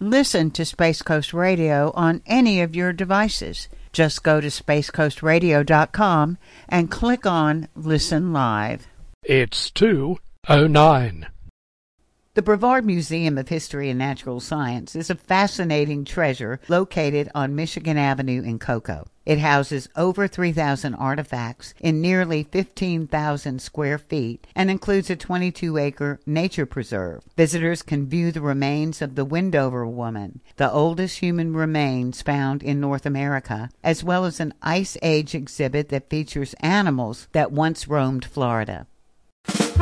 Listen to Space Coast Radio on any of your devices. Just go to spacecoastradio.com and click on Listen Live. It's 2:09. The Brevard Museum of History and Natural Science is a fascinating treasure located on Michigan Avenue in Cocoa. It houses over 3,000 artifacts in nearly 15,000 square feet and includes a 22-acre nature preserve. Visitors can view the remains of the Windover woman, the oldest human remains found in North America, as well as an Ice Age exhibit that features animals that once roamed Florida.